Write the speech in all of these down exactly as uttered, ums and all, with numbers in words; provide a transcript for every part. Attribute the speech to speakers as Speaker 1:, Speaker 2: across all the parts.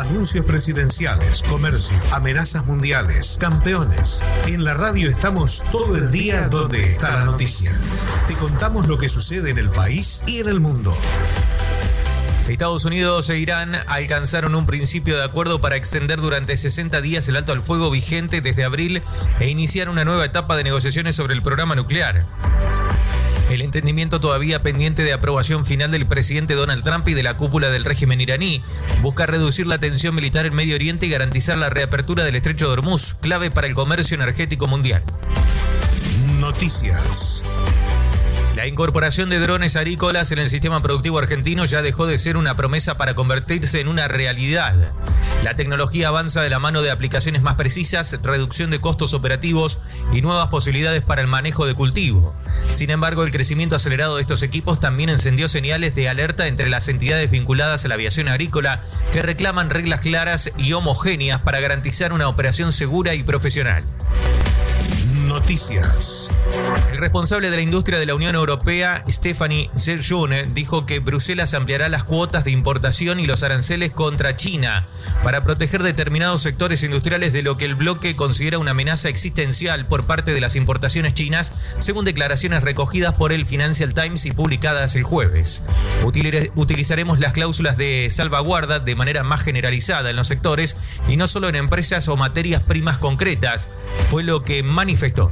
Speaker 1: Anuncios presidenciales, comercio, amenazas mundiales, campeones. En la radio estamos todo el día donde está la noticia. Te contamos lo que sucede en el país y en el mundo.
Speaker 2: Estados Unidos e Irán alcanzaron un principio de acuerdo para extender durante sesenta días el alto al fuego vigente desde abril e iniciar una nueva etapa de negociaciones sobre el programa nuclear. El entendimiento, todavía pendiente de aprobación final del presidente Donald Trump y de la cúpula del régimen iraní, busca reducir la tensión militar en Medio Oriente y garantizar la reapertura del estrecho de Hormuz, clave para el comercio energético mundial.
Speaker 1: Noticias.
Speaker 2: La incorporación de drones agrícolas en el sistema productivo argentino ya dejó de ser una promesa para convertirse en una realidad. La tecnología avanza de la mano de aplicaciones más precisas, reducción de costos operativos y nuevas posibilidades para el manejo de cultivo. Sin embargo, el crecimiento acelerado de estos equipos también encendió señales de alerta entre las entidades vinculadas a la aviación agrícola, que reclaman reglas claras y homogéneas para garantizar una operación segura y profesional.
Speaker 1: Noticias.
Speaker 2: El responsable de la industria de la Unión Europea, Stephanie Zerjune, dijo que Bruselas ampliará las cuotas de importación y los aranceles contra China para proteger determinados sectores industriales de lo que el bloque considera una amenaza existencial por parte de las importaciones chinas, según declaraciones recogidas por el Financial Times y publicadas el jueves. Utilizaremos las cláusulas de salvaguarda de manera más generalizada en los sectores y no solo en empresas o materias primas concretas, fue lo que manifestó.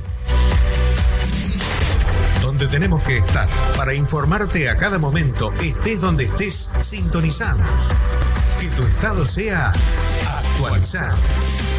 Speaker 1: Donde tenemos que estar para informarte a cada momento, estés donde estés, sintonizanos. Que tu estado sea actualizado.